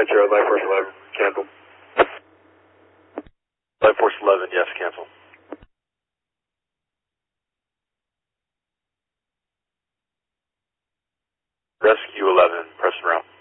Metro, Life Force 11, cancel. Life Force 11, yes, cancel. Rescue 11, press around.